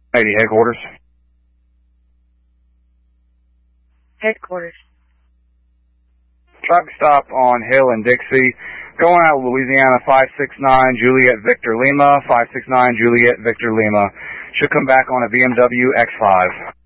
80 headquarters. Headquarters. Truck stop on Hill and Dixie. Going out of Louisiana, 569 Juliet Victor Lima, 569 Juliet Victor Lima. Should come back on a BMW X5.